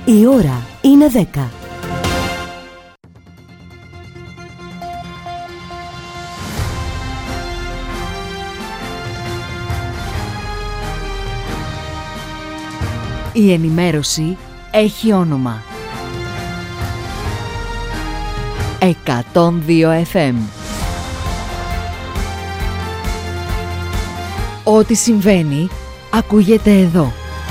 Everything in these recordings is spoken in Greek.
Η ώρα είναι 10. Η ενημέρωση έχει όνομα. 102 FM. Ό,τι συμβαίνει, ακούγεται εδώ.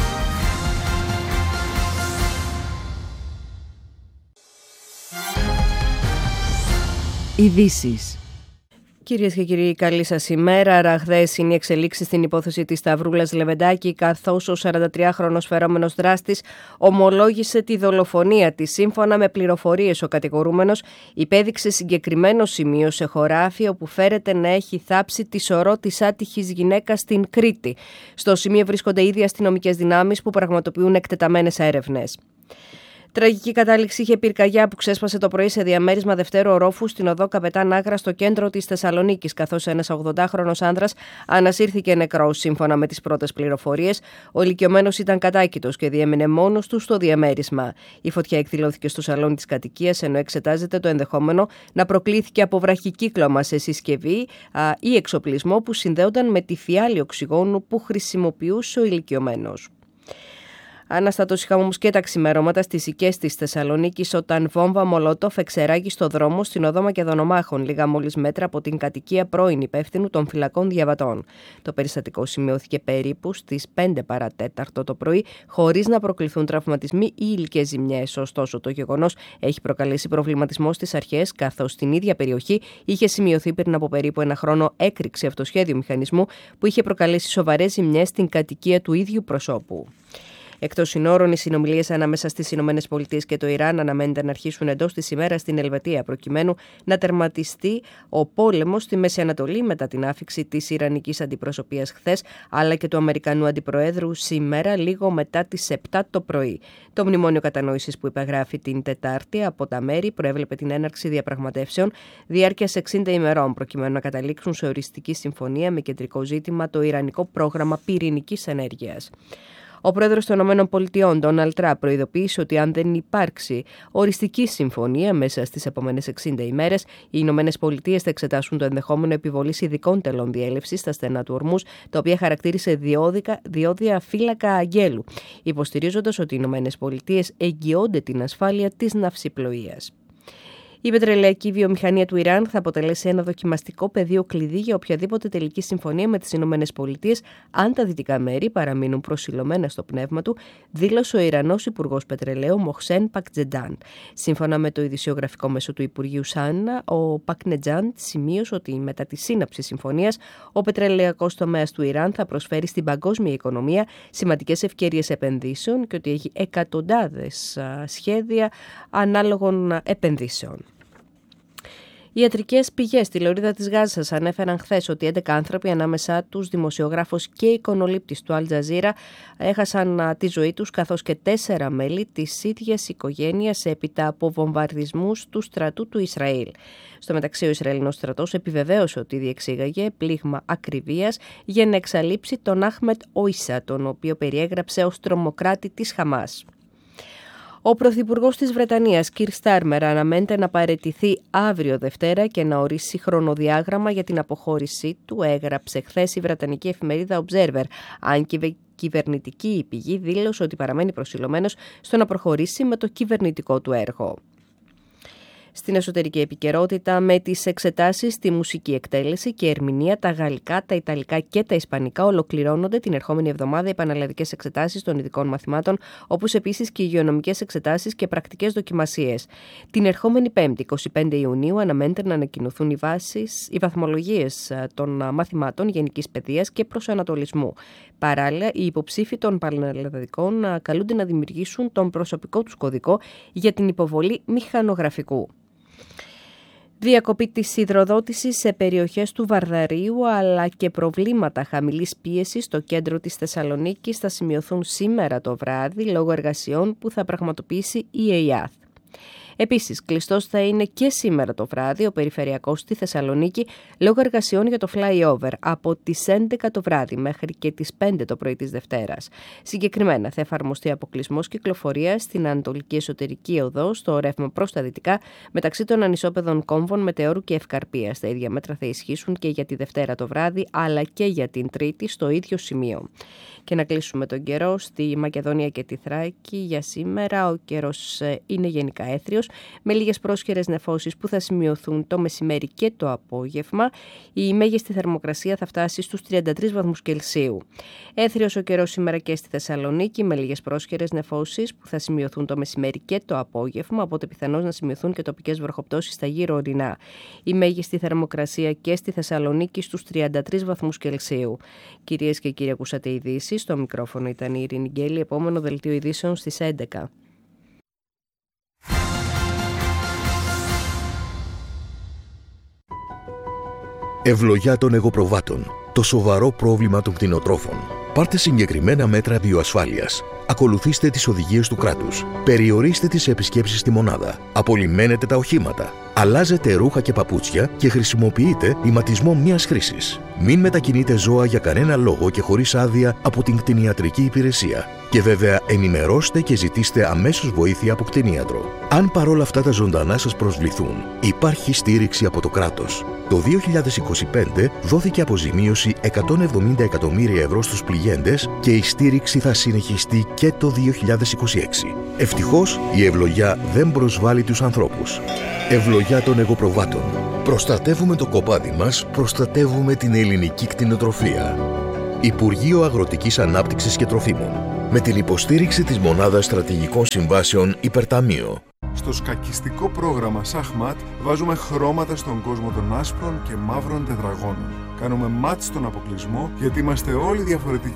Ειδήσεις. Κυρίες και κύριοι, καλή σας ημέρα. Ραγδαίες είναι οι εξελίξεις στην υπόθεση της Σταυρούλας Λεβεντάκη, καθώς ο 43χρονος φερόμενος δράστης ομολόγησε τη δολοφονία της. Σύμφωνα με πληροφορίες, ο κατηγορούμενος υπέδειξε συγκεκριμένο σημείο σε χωράφι όπου φέρεται να έχει θάψει τη σωρό της άτυχης γυναίκας στην Κρήτη. Στο σημείο βρίσκονται ήδη αστυνομικές δυνάμεις που πραγματοποιούν εκτεταμένες έρευνες. Τραγική κατάληξη είχε πυρκαγιά που ξέσπασε το πρωί σε διαμέρισμα δευτέρου ορόφου στην οδό Καπετάν Άγρα στο κέντρο της Θεσσαλονίκης, καθώς ένας 80χρονος άνδρας ανασύρθηκε νεκρός. Σύμφωνα με τις πρώτες πληροφορίες, ο ηλικιωμένος ήταν κατάκητος και διέμεινε μόνος του στο διαμέρισμα. Η φωτιά εκδηλώθηκε στο σαλόνι της κατοικίας, ενώ εξετάζεται το ενδεχόμενο να προκλήθηκε από βραχικύκλωμα σε συσκευή ή εξοπλισμό που συνδέονταν με τη φιάλη οξυγόνου που χρησιμοποιούσε ο ηλικιωμένος. Αναστατώσιχα όμως και τα ξημερώματα στις οικές της Θεσσαλονίκης όταν βόμβα Μολότοφ εξεράγει στο δρόμο στην οδό Μακεδονομάχων, λίγα μόλις μέτρα από την κατοικία πρώην υπεύθυνου των φυλακών διαβατών. Το περιστατικό σημειώθηκε περίπου στις 5 παρατέταρτο το πρωί, χωρίς να προκληθούν τραυματισμοί ή υλικές ζημιές. Ωστόσο, το γεγονός έχει προκαλέσει προβληματισμό στις αρχές, καθώς στην ίδια περιοχή είχε σημειωθεί πριν από περίπου ένα χρόνο έκρηξη αυτοσχέδιου μηχανισμού που είχε προκαλέσει σοβαρές ζημιές στην κατοικία του ίδιου προσώπου. Εκτός συνόρων, οι συνομιλίες ανάμεσα στις ΗΠΑ και το Ιράν αναμένεται να αρχίσουν εντός της ημέρας στην Ελβετία, προκειμένου να τερματιστεί ο πόλεμος στη Μέση Ανατολή μετά την άφιξη της Ιρανικής αντιπροσωπείας χθες, αλλά και του Αμερικανού αντιπροέδρου σήμερα, λίγο μετά τις 7 το πρωί. Το μνημόνιο κατανόησης που υπεγράφει την Τετάρτη από τα μέρη προέβλεπε την έναρξη διαπραγματεύσεων διάρκειας 60 ημερών, προκειμένου να καταλήξουν σε οριστική συμφωνία με κεντρικό ζήτημα το Ιρανικό πρόγραμμα πυρηνικής ενέργειας. Ο πρόεδρος των ΗΠΑ, Ντόναλντ Τραμπ, προειδοποίησε ότι αν δεν υπάρξει οριστική συμφωνία μέσα στις επόμενες 60 ημέρες, οι ΗΠΑ θα εξετάσουν το ενδεχόμενο επιβολής ειδικών τελών διέλευσης στα στενά του Ορμούζ, τα οποία χαρακτήρισε διόδια φύλακα αγγέλου, υποστηρίζοντας ότι οι ΗΠΑ εγγυώνται την ασφάλεια της ναυσιπλοείας. Η πετρελαϊκή βιομηχανία του Ιράν θα αποτελέσει ένα δοκιμαστικό πεδίο κλειδί για οποιαδήποτε τελική συμφωνία με τις ΗΠΑ, αν τα δυτικά μέρη παραμείνουν προσιλωμένα στο πνεύμα του, δήλωσε ο Ιρανός Υπουργός Πετρελαίου Μοχσέν Πακτζεντάν. Σύμφωνα με το ειδησιογραφικό μέσο του Υπουργείου Σάνα, ο Πακτζεντάν σημείωσε ότι μετά τη σύναψη συμφωνίας, ο πετρελαιακός τομέας του Ιράν θα προσφέρει στην παγκόσμια οικονομία σημαντικές ευκαιρίες επενδύσεων και ότι έχει εκατοντάδες σχέδια ανάλογων επενδύσεων. Οι ιατρικές πηγές στη λωρίδα της Γάζας ανέφεραν χθες ότι 11 άνθρωποι, ανάμεσά τους δημοσιογράφος και εικονολήπτης του Αλ Τζαζίρα, έχασαν τη ζωή τους, καθώς και 4 μέλη της ίδιας οικογένειας έπειτα από βομβαρδισμούς του στρατού του Ισραήλ. Στο μεταξύ, ο Ισραηλινός στρατός επιβεβαίωσε ότι διεξήγαγε πλήγμα ακριβίας για να εξαλείψει τον Άχμετ Όισα, τον οποίο περιέγραψε ως τρομοκράτη της Χαμάς. Ο Πρωθυπουργός της Βρετανίας, Κιρ Στάρμερ, αναμένεται να παραιτηθεί αύριο Δευτέρα και να ορίσει χρονοδιάγραμμα για την αποχώρησή του, έγραψε χθες η βρετανική εφημερίδα Observer, αν και κυβερνητική πηγή δήλωσε ότι παραμένει προσιλωμένος στο να προχωρήσει με το κυβερνητικό του έργο. Στην εσωτερική επικαιρότητα, με τις εξετάσεις στη μουσική εκτέλεση και ερμηνεία, τα γαλλικά, τα ιταλικά και τα ισπανικά ολοκληρώνονται την ερχόμενη εβδομάδα οι πανελλαδικές εξετάσεις των ειδικών μαθημάτων, όπως επίσης και οι υγειονομικές εξετάσεις και πρακτικές δοκιμασίες. Την ερχόμενη Πέμπτη, 25 Ιουνίου, αναμένεται να ανακοινωθούν οι βαθμολογίες των μαθημάτων γενικής παιδείας και προσανατολισμού. Παράλληλα, οι υποψήφοι των πανελλαδικών καλούνται να δημιουργήσουν τον προσωπικό τους κωδικό για την υποβολή μηχανογραφικού. Διακοπή της υδροδότησης σε περιοχές του Βαρδαρίου αλλά και προβλήματα χαμηλής πίεσης στο κέντρο της Θεσσαλονίκης θα σημειωθούν σήμερα το βράδυ λόγω εργασιών που θα πραγματοποιήσει η ΕΙΑΘ. Επίσης, κλειστός θα είναι και σήμερα το βράδυ ο περιφερειακός στη Θεσσαλονίκη λόγω εργασιών για το flyover από τις 11 το βράδυ μέχρι και τις 5 το πρωί της Δευτέρας. Συγκεκριμένα θα εφαρμοστεί αποκλεισμός κυκλοφορίας στην Ανατολική Εσωτερική Οδό, στο ρεύμα προς τα δυτικά, μεταξύ των ανισόπεδων Κόμβων, Μετεώρου και Ευκαρπίας. Τα ίδια μέτρα θα ισχύσουν και για τη Δευτέρα το βράδυ, αλλά και για την Τρίτη στο ίδιο σημείο. Και να κλείσουμε τον καιρό στη Μακεδονία και τη Θράκη. Για σήμερα ο καιρός είναι γενικά έθριος, με λίγες πρόσχερες νεφώσεις που θα σημειωθούν το μεσημέρι και το απόγευμα. Η μέγιστη θερμοκρασία θα φτάσει στους 33 βαθμούς Κελσίου. Έθριος ο καιρός σήμερα και στη Θεσσαλονίκη, με λίγες πρόσχερες νεφώσεις που θα σημειωθούν το μεσημέρι και το απόγευμα, οπότε πιθανώς να σημειωθούν και τοπικές βροχοπτώσεις στα γύρω ορεινά. Η μέγιστη θερμοκρασία και στη Θεσσαλονίκη στους 33 βαθμούς Κελσίου. Κυρίες και κύριοι, ακούσατε ειδήσεις. Στο μικρόφωνο ήταν η Ειρήνη Γκέλη. Επόμενο δελτίο ειδήσεων στις 11. Ευλογιά των εγωπροβάτων. Το σοβαρό πρόβλημα των κτηνοτρόφων. Πάρτε συγκεκριμένα μέτρα βιοασφάλειας. Ακολουθήστε τις οδηγίες του κράτους. Περιορίστε τις επισκέψεις στη μονάδα. Απολυμμένετε τα οχήματα. Αλλάζετε ρούχα και παπούτσια και χρησιμοποιείτε ηματισμό μιας χρήσης. Μην μετακινείτε ζώα για κανένα λόγο και χωρίς άδεια από την κτηνιατρική υπηρεσία. Και βέβαια ενημερώστε και ζητήστε αμέσως βοήθεια από κτηνίατρο. Αν παρόλα αυτά τα ζωντανά σας προσβληθούν, υπάρχει στήριξη από το κράτος. Το 2025 δόθηκε αποζημίωση 170 εκατομμύρια ευρώ στους πληγέντες και η στήριξη θα συνεχιστεί και το 2026. Ευτυχώς η ευλογιά δεν προσβάλλει τους ανθρώπους. Ευλογιά των εγωπροβάτων. Προστατεύουμε το κοπάδι μας, προστατεύουμε την ελληνική κτηνοτροφία. Υπουργείο Αγροτικής Ανάπτυξης και Τροφίμων. Με την υποστήριξη της Μονάδας Στρατηγικών Συμβάσεων Υπερταμείο. Στο σκακιστικό πρόγραμμα Σαχμάτ βάζουμε χρώματα στον κόσμο των άσπρων και μαύρων τετραγώνων. Κάνουμε μάτς στον αποκλεισμό γιατί είμαστε όλοι διαφορετικοί.